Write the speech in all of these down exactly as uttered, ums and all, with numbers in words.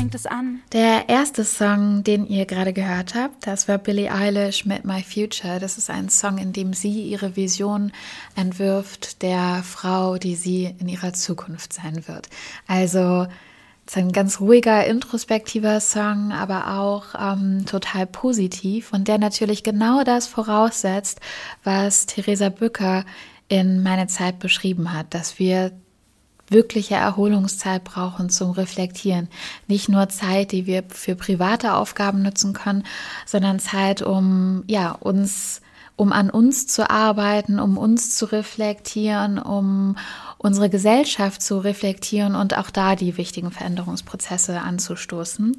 fängt es an? Der erste Song, den ihr gerade gehört habt, das war Billie Eilish mit My Future. Das ist ein Song, in dem sie ihre Vision entwirft der Frau, die sie in ihrer Zukunft sein wird. Also es ist ein ganz ruhiger, introspektiver Song, aber auch ähm, total positiv und der natürlich genau das voraussetzt, was Theresa Bücker in Meine Zeit beschrieben hat, dass wir wirkliche Erholungszeit brauchen zum Reflektieren. Nicht nur Zeit, die wir für private Aufgaben nutzen können, sondern Zeit, um ja uns, um an uns zu arbeiten, um uns zu reflektieren, um unsere Gesellschaft zu reflektieren und auch da die wichtigen Veränderungsprozesse anzustoßen.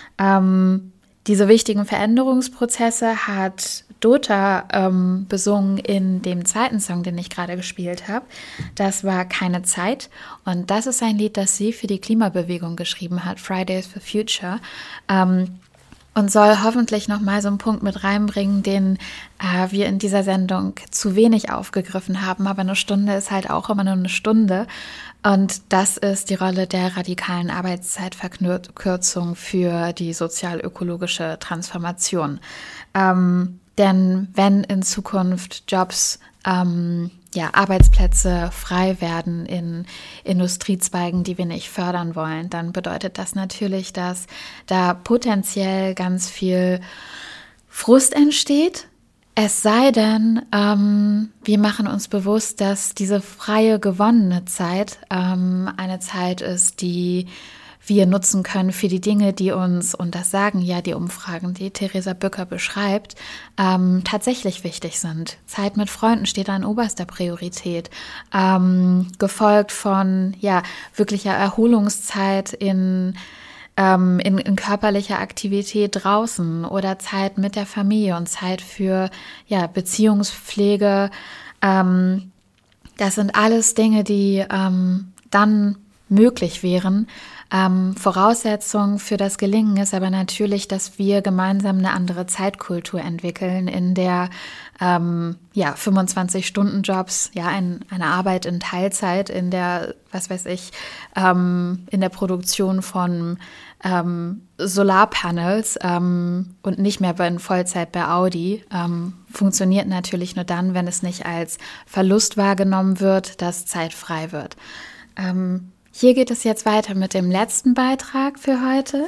Ähm, diese wichtigen Veränderungsprozesse hat Dota ähm, besungen in dem zweiten Song, den ich gerade gespielt habe. Das war Keine Zeit und das ist ein Lied, das sie für die Klimabewegung geschrieben hat, Fridays for Future. Ähm, und soll hoffentlich nochmal so einen Punkt mit reinbringen, den äh, wir in dieser Sendung zu wenig aufgegriffen haben. Aber eine Stunde ist halt auch immer nur eine Stunde. Und das ist die Rolle der radikalen Arbeitszeitverkürzung für die sozial-ökologische Transformation. Ähm, denn wenn in Zukunft Jobs, ähm, ja, Arbeitsplätze frei werden in Industriezweigen, die wir nicht fördern wollen, dann bedeutet das natürlich, dass da potenziell ganz viel Frust entsteht. Es sei denn, ähm, wir machen uns bewusst, dass diese freie gewonnene Zeit ähm, eine Zeit ist, die wir nutzen können für die Dinge, die uns, und das sagen ja die Umfragen, die Theresa Bücker beschreibt, ähm, tatsächlich wichtig sind. Zeit mit Freunden steht an oberster Priorität, ähm, gefolgt von ja wirklicher Erholungszeit in In, in körperlicher Aktivität draußen oder Zeit mit der Familie und Zeit für ja, Beziehungspflege. Ähm, das sind alles Dinge, die ähm, dann möglich wären. Ähm, Voraussetzung für das Gelingen ist aber natürlich, dass wir gemeinsam eine andere Zeitkultur entwickeln, in der ähm, ja, fünfundzwanzig-Stunden-Jobs, ja, ein, eine Arbeit in Teilzeit, in der, was weiß ich, ähm, in der Produktion von ähm, Solarpanels ähm, und nicht mehr in Vollzeit bei Audi, ähm, funktioniert natürlich nur dann, wenn es nicht als Verlust wahrgenommen wird, dass Zeit frei wird. Ähm, Hier geht es jetzt weiter mit dem letzten Beitrag für heute,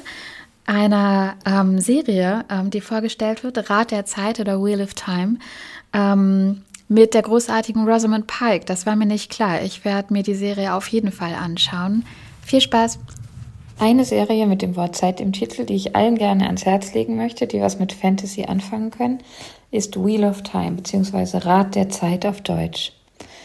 einer ähm, Serie, ähm, die vorgestellt wird, Rat der Zeit oder Wheel of Time, ähm, mit der großartigen Rosamund Pike. Das war mir nicht klar. Ich werde mir die Serie auf jeden Fall anschauen. Viel Spaß! Eine Serie mit dem Wort Zeit im Titel, die ich allen gerne ans Herz legen möchte, die was mit Fantasy anfangen können, ist Wheel of Time, beziehungsweise Rat der Zeit auf Deutsch.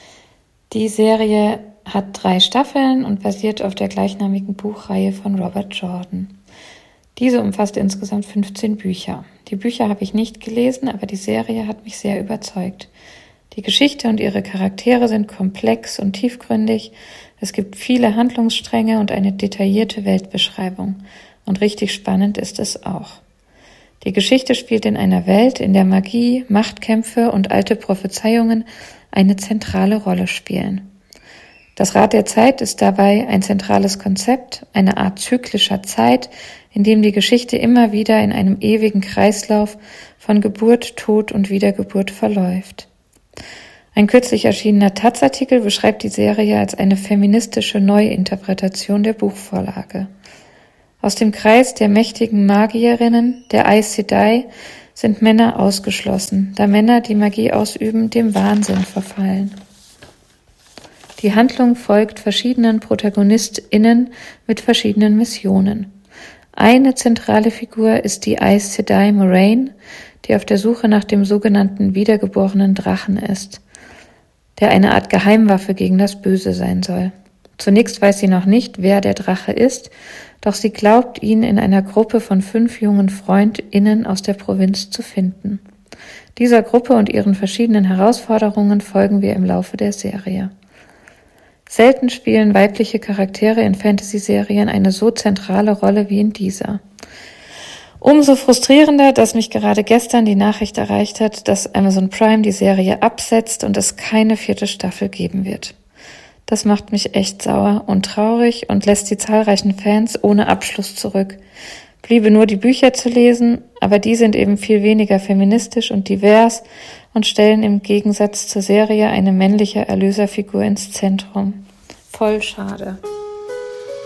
Die Serie hat drei Staffeln und basiert auf der gleichnamigen Buchreihe von Robert Jordan. Diese umfasst insgesamt fünfzehn Bücher. Die Bücher habe ich nicht gelesen, aber die Serie hat mich sehr überzeugt. Die Geschichte und ihre Charaktere sind komplex und tiefgründig. Es gibt viele Handlungsstränge und eine detaillierte Weltbeschreibung. Und richtig spannend ist es auch. Die Geschichte spielt in einer Welt, in der Magie, Machtkämpfe und alte Prophezeiungen eine zentrale Rolle spielen. Das Rad der Zeit ist dabei ein zentrales Konzept, eine Art zyklischer Zeit, in dem die Geschichte immer wieder in einem ewigen Kreislauf von Geburt, Tod und Wiedergeburt verläuft. Ein kürzlich erschienener Taz-Artikel beschreibt die Serie als eine feministische Neuinterpretation der Buchvorlage. Aus dem Kreis der mächtigen Magierinnen, der Aes Sedai, sind Männer ausgeschlossen, da Männer, die Magie ausüben, dem Wahnsinn verfallen. Die Handlung folgt verschiedenen ProtagonistInnen mit verschiedenen Missionen. Eine zentrale Figur ist die Aes Sedai Moraine, die auf der Suche nach dem sogenannten wiedergeborenen Drachen ist, der eine Art Geheimwaffe gegen das Böse sein soll. Zunächst weiß sie noch nicht, wer der Drache ist, doch sie glaubt, ihn in einer Gruppe von fünf jungen FreundInnen aus der Provinz zu finden. Dieser Gruppe und ihren verschiedenen Herausforderungen folgen wir im Laufe der Serie. Selten spielen weibliche Charaktere in Fantasy-Serien eine so zentrale Rolle wie in dieser. Umso frustrierender, dass mich gerade gestern die Nachricht erreicht hat, dass Amazon Prime die Serie absetzt und es keine vierte Staffel geben wird. Das macht mich echt sauer und traurig und lässt die zahlreichen Fans ohne Abschluss zurück. Bliebe nur die Bücher zu lesen, aber die sind eben viel weniger feministisch und divers und stellen im Gegensatz zur Serie eine männliche Erlöserfigur ins Zentrum. Voll schade.